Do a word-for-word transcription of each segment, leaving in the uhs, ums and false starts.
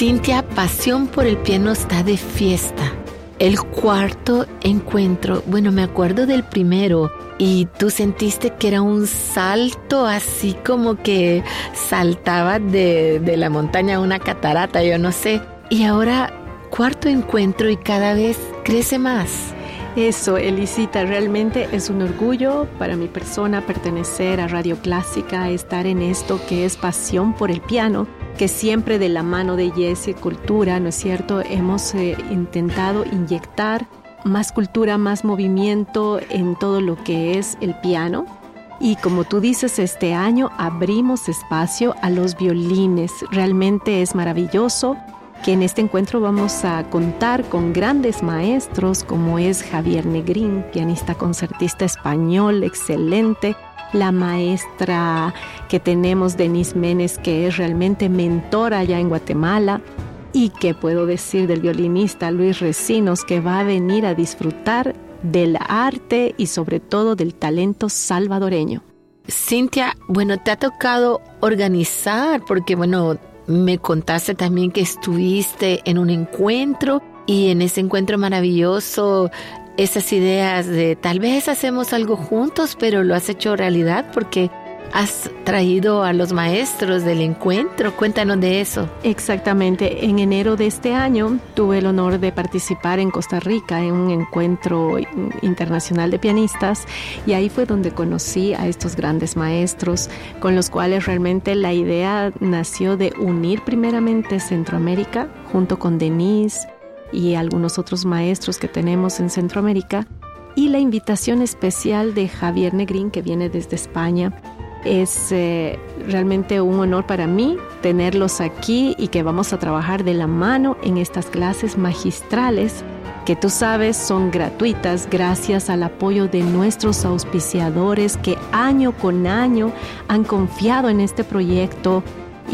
Cintia, Pasión por el Piano está de fiesta. El cuarto encuentro, bueno, me acuerdo del primero y tú sentiste que era un salto así como que saltaba de, de la montaña a una catarata, yo no sé. Y ahora cuarto encuentro y cada vez crece más. Eso, Elisita, realmente es un orgullo para mi persona pertenecer a Radio Clásica, estar en esto que es Pasión por el Piano, que siempre de la mano de Jessie Cultura, ¿no es cierto?, hemos eh, intentado inyectar más cultura, más movimiento en todo lo que es el piano. Y como tú dices, este año abrimos espacio a los violines. Realmente es maravilloso que en este encuentro vamos a contar con grandes maestros como es Javier Negrín, pianista concertista español, excelente. La maestra que tenemos, Denise Menes, que es realmente mentora allá en Guatemala. Y qué puedo decir del violinista Luis Recinos, que va a venir a disfrutar del arte y sobre todo del talento salvadoreño. Cintia, bueno, te ha tocado organizar, porque bueno, me contaste también que estuviste en un encuentro y en ese encuentro maravilloso, esas ideas de tal vez hacemos algo juntos, pero lo has hecho realidad porque has traído a los maestros del encuentro. Cuéntanos de eso. Exactamente. En enero de este año tuve el honor de participar en Costa Rica en un encuentro internacional de pianistas y ahí fue donde conocí a estos grandes maestros con los cuales realmente la idea nació de unir primeramente Centroamérica junto con Denise y algunos otros maestros que tenemos en Centroamérica, y la invitación especial de Javier Negrín, que viene desde España. Es eh, realmente un honor para mí tenerlos aquí y que vamos a trabajar de la mano en estas clases magistrales que tú sabes son gratuitas gracias al apoyo de nuestros auspiciadores que año con año han confiado en este proyecto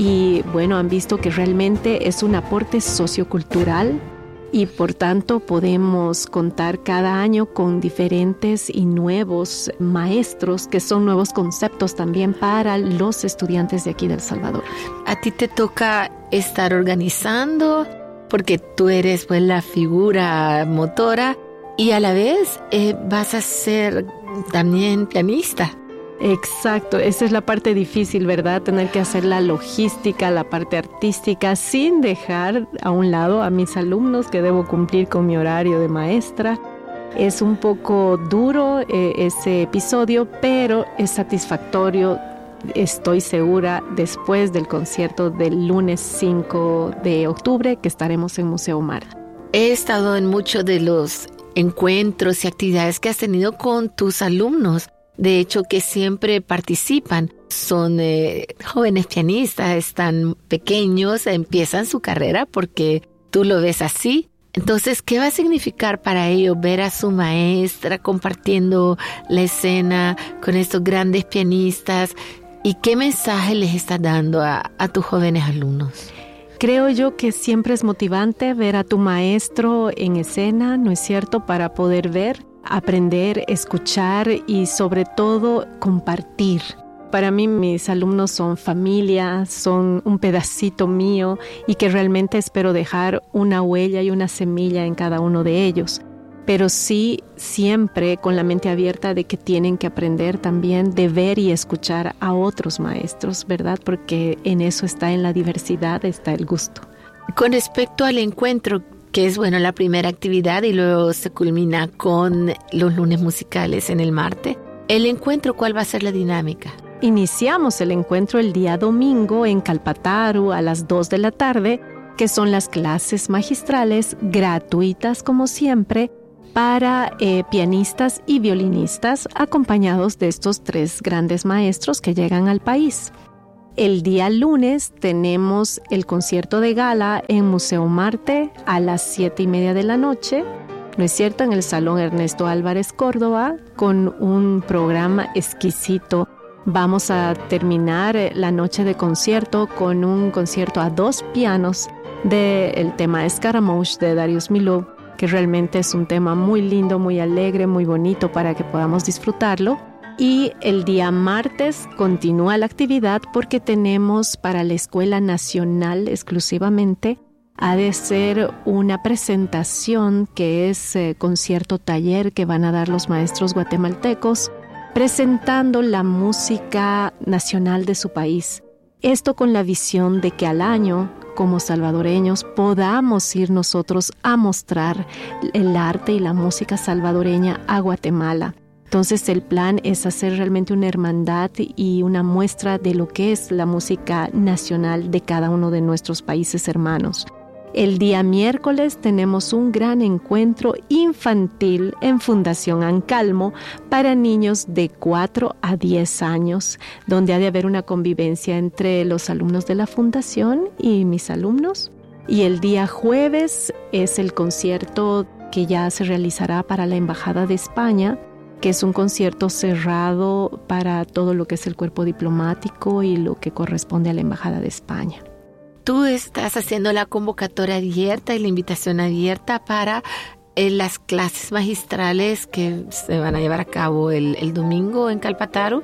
y bueno, han visto que realmente es un aporte sociocultural y por tanto podemos contar cada año con diferentes y nuevos maestros que son nuevos conceptos también para los estudiantes de aquí de El Salvador. A ti te toca estar organizando porque tú eres pues la figura motora y a la vez eh, vas a ser también pianista. Exacto, esa es la parte difícil, ¿verdad? Tener que hacer la logística, la parte artística, sin dejar a un lado a mis alumnos que debo cumplir con mi horario de maestra. Es un poco duro eh, ese episodio, pero es satisfactorio, estoy segura, después del concierto del lunes cinco de octubre que estaremos en Museo Mar. He estado en muchos de los encuentros y actividades que has tenido con tus alumnos. De hecho, que siempre participan. Son eh, jóvenes pianistas, están pequeños, empiezan su carrera porque tú lo ves así. Entonces, ¿qué va a significar para ellos ver a su maestra compartiendo la escena con estos grandes pianistas? ¿Y qué mensaje les estás dando a, a tus jóvenes alumnos? Creo yo que siempre es motivante ver a tu maestro en escena, ¿no es cierto?, para poder ver, aprender, escuchar y sobre todo compartir. Para mí mis alumnos son familia, son un pedacito mío y que realmente espero dejar una huella y una semilla en cada uno de ellos. Pero sí siempre con la mente abierta de que tienen que aprender también de ver y escuchar a otros maestros, ¿verdad? Porque en eso está, en la diversidad está el gusto. Con respecto al encuentro, que es bueno la primera actividad y luego se culmina con los lunes musicales en el Marte. ¿El encuentro cuál va a ser la dinámica? Iniciamos el encuentro el día domingo en Calpataru a las dos de la tarde, que son las clases magistrales gratuitas como siempre para eh, pianistas y violinistas acompañados de estos tres grandes maestros que llegan al país. El día lunes tenemos el concierto de gala en Museo Marte a las siete y media de la noche, ¿no es cierto?, en el Salón Ernesto Álvarez Córdoba, con un programa exquisito. Vamos a terminar la noche de concierto con un concierto a dos pianos del tema Scaramouche de Darius Milhaud, que realmente es un tema muy lindo, muy alegre, muy bonito para que podamos disfrutarlo. Y el día martes continúa la actividad porque tenemos para la Escuela Nacional exclusivamente ha de ser una presentación que es eh, concierto taller que van a dar los maestros guatemaltecos, presentando la música nacional de su país. Esto con la visión de que al año, como salvadoreños, podamos ir nosotros a mostrar el arte y la música salvadoreña a Guatemala. Entonces el plan es hacer realmente una hermandad y una muestra de lo que es la música nacional de cada uno de nuestros países hermanos. El día miércoles tenemos un gran encuentro infantil en Fundación Ancalmo para niños de cuatro a diez años, donde ha de haber una convivencia entre los alumnos de la fundación y mis alumnos. Y el día jueves es el concierto que ya se realizará para la Embajada de España, que es un concierto cerrado para todo lo que es el cuerpo diplomático y lo que corresponde a la Embajada de España. Tú estás haciendo la convocatoria abierta y la invitación abierta para eh, las clases magistrales que se van a llevar a cabo el, el domingo en Calpataru.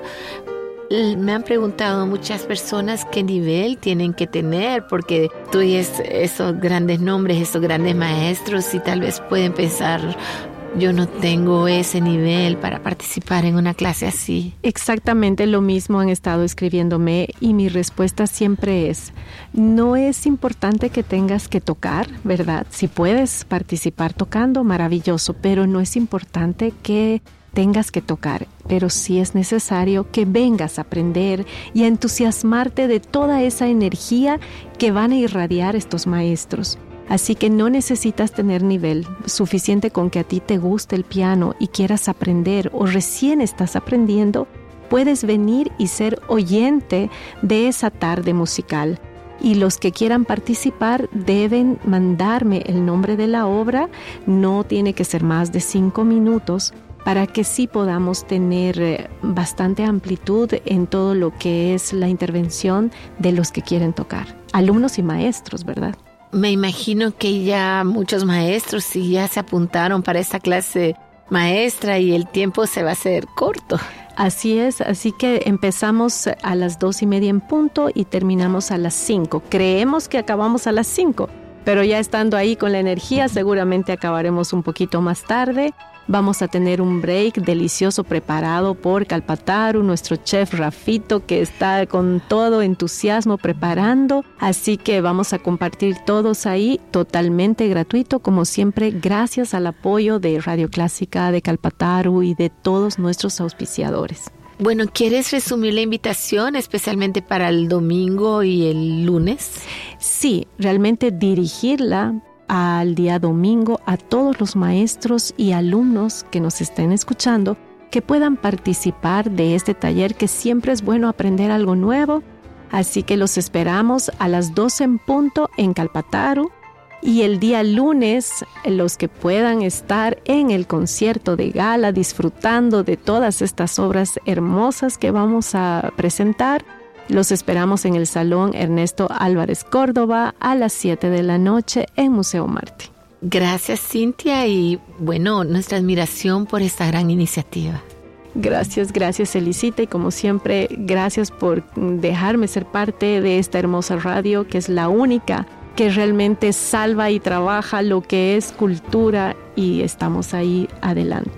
Me han preguntado muchas personas qué nivel tienen que tener, porque tú oyes esos grandes nombres, esos grandes maestros, y tal vez pueden pensar, yo no tengo ese nivel para participar en una clase así. Exactamente lo mismo han estado escribiéndome y mi respuesta siempre es, no es importante que tengas que tocar, ¿verdad? Si puedes participar tocando, maravilloso, pero no es importante que tengas que tocar, pero sí es necesario que vengas a aprender y a entusiasmarte de toda esa energía que van a irradiar estos maestros. Así que no necesitas tener nivel, suficiente con que a ti te guste el piano y quieras aprender o recién estás aprendiendo, puedes venir y ser oyente de esa tarde musical. Y los que quieran participar deben mandarme el nombre de la obra, no tiene que ser más de cinco minutos, para que sí podamos tener bastante amplitud en todo lo que es la intervención de los que quieren tocar, alumnos y maestros, ¿verdad? Me imagino que ya muchos maestros sí ya se apuntaron para esta clase maestra y el tiempo se va a hacer corto. Así es, así que empezamos a las dos y media en punto y terminamos a las cinco. Creemos que acabamos a las cinco, pero ya estando ahí con la energía seguramente acabaremos un poquito más tarde. Vamos a tener un break delicioso preparado por Calpataru, nuestro chef Rafito, que está con todo entusiasmo preparando. Así que vamos a compartir todos ahí totalmente gratuito, como siempre, gracias al apoyo de Radio Clásica, de Calpataru y de todos nuestros auspiciadores. Bueno, ¿quieres resumir la invitación especialmente para el domingo y el lunes? Sí, realmente dirigirla al día domingo a todos los maestros y alumnos que nos estén escuchando, que puedan participar de este taller, que siempre es bueno aprender algo nuevo. Así que los esperamos a las doce en punto en Calpataru, y el día lunes los que puedan estar en el concierto de gala disfrutando de todas estas obras hermosas que vamos a presentar. Los esperamos en el Salón Ernesto Álvarez Córdoba a las siete de la noche en Museo Marte. Gracias, Cintia, y bueno, nuestra admiración por esta gran iniciativa. Gracias, gracias, Elisita, y como siempre, gracias por dejarme ser parte de esta hermosa radio, que es la única que realmente salva y trabaja lo que es cultura, y estamos ahí adelante.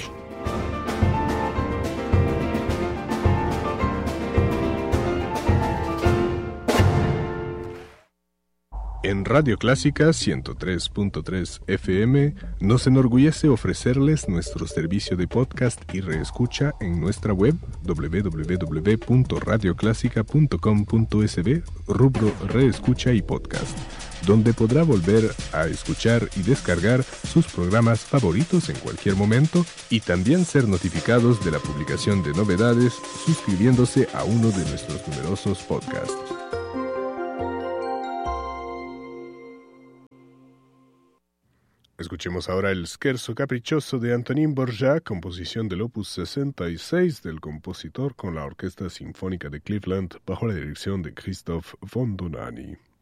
En Radio Clásica ciento tres punto tres F M nos enorgullece ofrecerles nuestro servicio de podcast y reescucha en nuestra web doble u doble u doble u punto radio clásica punto com punto es be, rubro Reescucha y Podcast, donde podrá volver a escuchar y descargar sus programas favoritos en cualquier momento y también ser notificados de la publicación de novedades suscribiéndose a uno de nuestros numerosos podcasts. Escuchemos ahora el Scherzo Caprichoso de Antonín Dvořák, composición del opus sesenta y seis del compositor con la Orquesta Sinfónica de Cleveland bajo la dirección de Christoph von Dohnanyi.